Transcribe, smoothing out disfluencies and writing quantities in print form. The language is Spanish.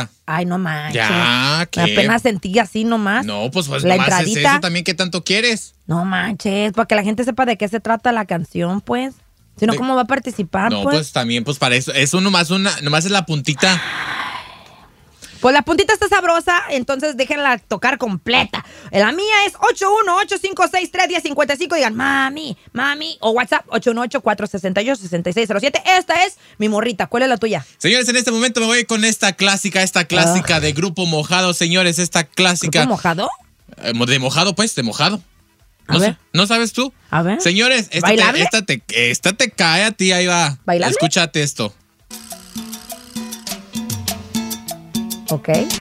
entradita. Ay, no manches. Ya, ¿qué? Apenas sentí así nomás. No, pues la nomás entradita. es eso también que tanto quieres. No manches, para que la gente sepa de qué se trata la canción, pues. Si no, ¿cómo va a participar, No, pues? pues también, pues para eso. Eso nomás es la puntita. Pues la puntita está sabrosa, entonces déjenla tocar completa. La mía es 818-563-1055. Digan, mami. O WhatsApp, 818-468-6607. Esta es mi morrita. ¿Cuál es la tuya? Señores, en este momento me voy con esta clásica de Grupo Mojado, señores, esta clásica. ¿Grupo Mojado? De mojado, pues, de mojado. A ver. ¿No sabes tú? A ver. Señores, esta te cae a ti, ahí va. ¿Bailable? Escúchate esto. Ok.